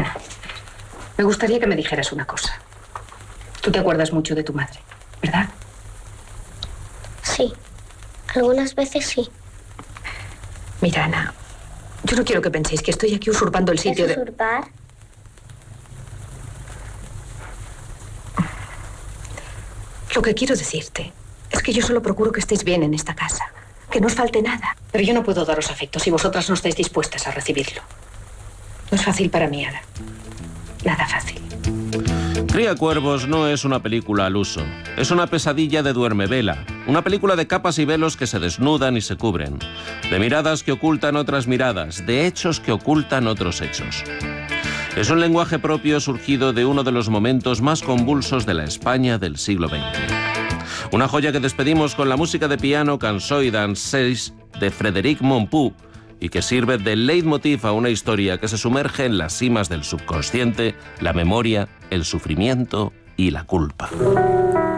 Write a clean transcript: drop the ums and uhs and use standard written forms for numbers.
Ana, me gustaría que me dijeras una cosa. Tú te acuerdas mucho de tu madre, ¿verdad? Sí, algunas veces sí. Mira, Ana, yo no quiero que penséis que estoy aquí usurpando el sitio de... ¿Usurpar? Lo que quiero decirte es que yo solo procuro que estéis bien en esta casa, que no os falte nada. Pero yo no puedo daros afecto si vosotras no estáis dispuestas a recibirlo. No es fácil para mí, Ana. Nada fácil. Cría-cuervos no es una película al uso. Es una pesadilla de duermevela. Una película de capas y velos que se desnudan y se cubren. De miradas que ocultan otras miradas. De hechos que ocultan otros hechos. Es un lenguaje propio surgido de uno de los momentos más convulsos de la España del siglo XX. Una joya que despedimos con la música de piano Cançó i Danses de Frédéric Mompou y que sirve de leitmotiv a una historia que se sumerge en las cimas del subconsciente, la memoria, el sufrimiento y la culpa.